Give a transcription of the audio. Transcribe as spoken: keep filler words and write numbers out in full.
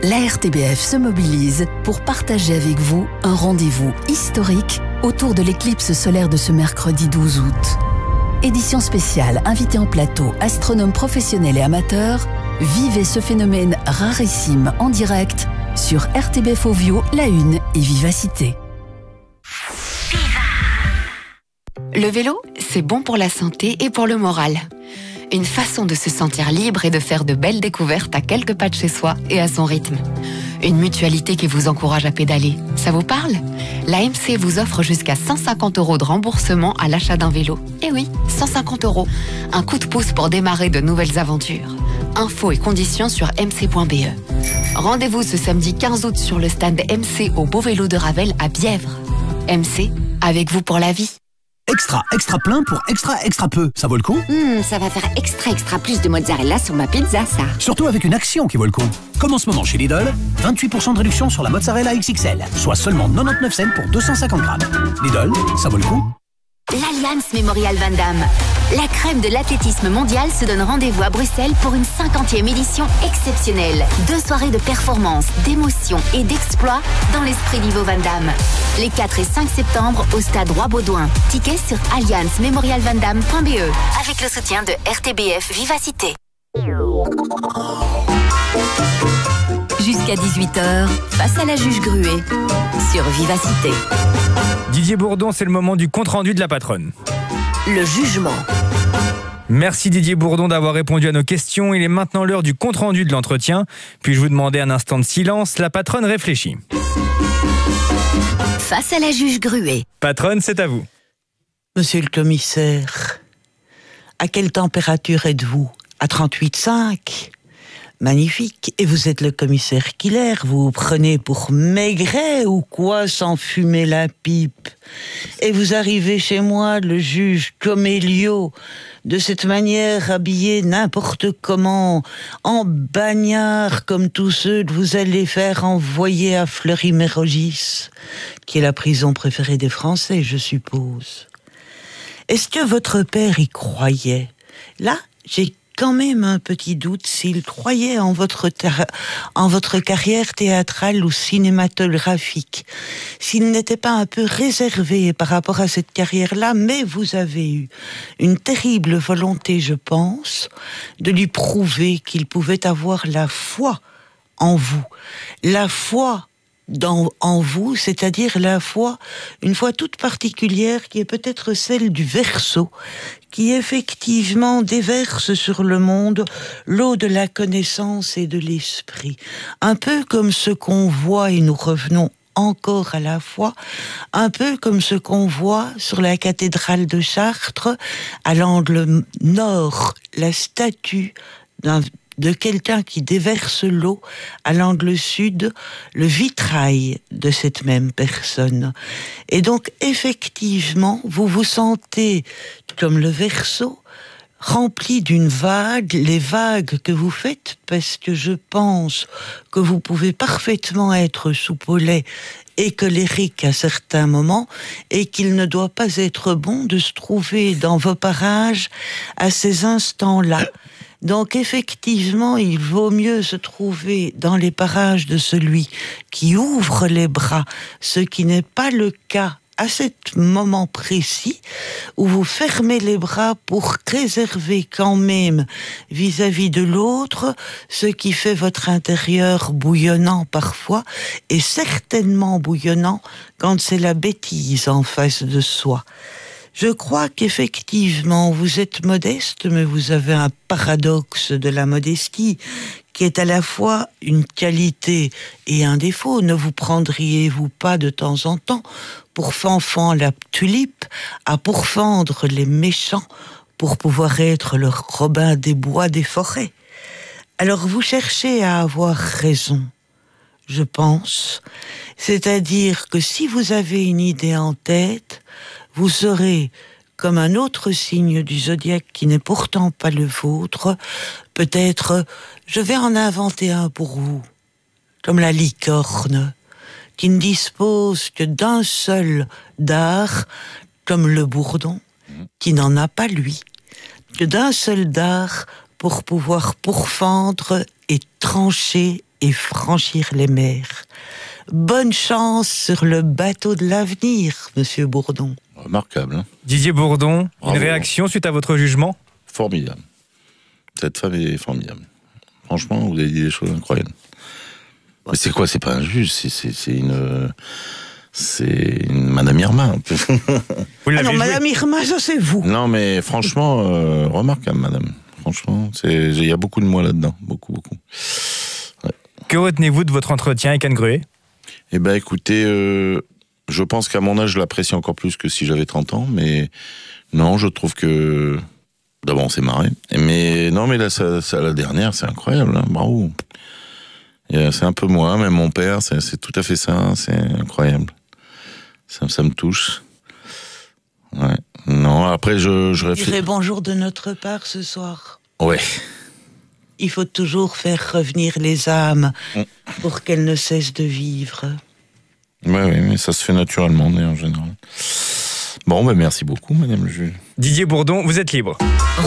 la R T B F se mobilise pour partager avec vous un rendez-vous historique autour de l'éclipse solaire de ce mercredi douze août. Édition spéciale, invité en plateau, astronomes professionnels et amateurs, vivez ce phénomène rarissime en direct sur R T B F Ovio, La Une et Vivacité. Le vélo, c'est bon pour la santé et pour le moral. Une façon de se sentir libre et de faire de belles découvertes à quelques pas de chez soi et à son rythme. Une mutualité qui vous encourage à pédaler. Ça vous parle ? La M C vous offre jusqu'à cent cinquante euros de remboursement à l'achat d'un vélo. Eh oui, cent cinquante euros. Un coup de pouce pour démarrer de nouvelles aventures. Infos et conditions sur m c point b e. Rendez-vous ce samedi quinze août sur le stand M C au Beau Vélo de Ravel à Bièvre. M C, avec vous pour la vie. Extra, extra plein pour extra, extra peu. Ça vaut le coup ? Mmh, ça va faire extra, extra plus de mozzarella sur ma pizza, ça. Surtout avec une action qui vaut le coup. Comme en ce moment chez Lidl, vingt-huit pour cent de réduction sur la mozzarella X X L, soit seulement quatre-vingt-dix-neuf cents pour deux cent cinquante grammes. Lidl, ça vaut le coup. L'Allianz Memorial Van Damme. La crème de l'athlétisme mondial se donne rendez-vous à Bruxelles pour une cinquantième édition exceptionnelle. Deux soirées de performance, d'émotion et d'exploit dans l'esprit d'Ivo Van Damme. Les quatre et cinq septembre au stade Roi-Baudouin. Tickets sur allianz memorial van damme point b e avec le soutien de R T B F Vivacité. Jusqu'à dix-huit heures, face à la juge Gruet sur Vivacité. Didier Bourdon, c'est le moment du compte-rendu de la patronne. Le jugement. Merci Didier Bourdon d'avoir répondu à nos questions. Il est maintenant l'heure du compte-rendu de l'entretien. Puis-je vous demander un instant de silence ? La patronne réfléchit. Face à la juge Gruet. Patronne, c'est à vous. Monsieur le commissaire, à quelle température êtes-vous ? À trente-huit virgule cinq ? Magnifique. Et vous êtes le commissaire Killer, vous vous prenez pour Maigret ou quoi sans fumer la pipe ? Et vous arrivez chez moi, le juge Comélio, de cette manière habillé n'importe comment, en bagnard comme tous ceux que vous allez faire envoyer à Fleury-Mérogis, qui est la prison préférée des Français, je suppose. Est-ce que votre père y croyait ? Là, j'ai quand même un petit doute s'il croyait en votre, ter- en votre carrière théâtrale ou cinématographique, s'il n'était pas un peu réservé par rapport à cette carrière-là, mais vous avez eu une terrible volonté, je pense, de lui prouver qu'il pouvait avoir la foi en vous, la foi Dans, en vous, c'est-à-dire la foi, une foi toute particulière qui est peut-être celle du Verseau, qui effectivement déverse sur le monde l'eau de la connaissance et de l'esprit. Un peu comme ce qu'on voit, et nous revenons encore à la foi, un peu comme ce qu'on voit sur la cathédrale de Chartres, à l'angle nord, la statue d'un de quelqu'un qui déverse l'eau, à l'angle sud, le vitrail de cette même personne. Et donc, effectivement, vous vous sentez, comme le Verseau, rempli d'une vague, les vagues que vous faites, parce que je pense que vous pouvez parfaitement être sous Paulet et colérique à certains moments, et qu'il ne doit pas être bon de se trouver dans vos parages à ces instants-là. Donc effectivement, il vaut mieux se trouver dans les parages de celui qui ouvre les bras, ce qui n'est pas le cas à ce moment précis, où vous fermez les bras pour préserver quand même vis-à-vis de l'autre ce qui fait votre intérieur bouillonnant parfois, et certainement bouillonnant quand c'est la bêtise en face de soi. Je crois qu'effectivement, vous êtes modeste, mais vous avez un paradoxe de la modestie qui est à la fois une qualité et un défaut. Ne vous prendriez-vous pas de temps en temps pour Fanfan la tulipe à pourfendre les méchants pour pouvoir être le Robin des Bois des forêts ? Alors vous cherchez à avoir raison, je pense. C'est-à-dire que si vous avez une idée en tête, vous serez, comme un autre signe du zodiaque qui n'est pourtant pas le vôtre, peut-être, je vais en inventer un pour vous, comme la licorne, qui ne dispose que d'un seul dard, comme le bourdon, qui n'en a pas lui, que d'un seul dard pour pouvoir pourfendre et trancher et franchir les mers. Bonne chance sur le bateau de l'avenir, monsieur Bourdon. Remarquable. Hein. Didier Bourdon, Bravo. Une réaction suite à votre jugement? Formidable. Cette femme est formidable. Franchement, vous avez dit des choses incroyables. Mais c'est quoi? C'est pas un juge, c'est, c'est, c'est une... C'est une Madame Irma. Vous Ah non, joué. Madame Irma, ça c'est vous. Non, mais franchement, euh, remarquable, madame. Franchement, c'est, il y a beaucoup de moi là-dedans. Beaucoup, beaucoup. Ouais. Que retenez-vous de votre entretien avec Anne Gruet? Eh ben, écoutez, euh, je pense qu'à mon âge, je l'apprécie encore plus que si j'avais trente ans, mais non, je trouve que... D'abord, on s'est marré. Mais non, mais là, ça, ça, la dernière, c'est incroyable, hein, bravo. Et c'est un peu moi, même mon père, c'est, c'est tout à fait ça, c'est incroyable. Ça, ça me touche. Ouais. Non, après, je, je Je réfléchis. dirais bonjour de notre part ce soir. Ouais. Il faut toujours faire revenir les âmes pour qu'elles ne cessent de vivre. Ouais, oui, mais ça se fait naturellement, en général. Bon, ben merci beaucoup, madame le juge. Didier Bourdon, vous êtes libre.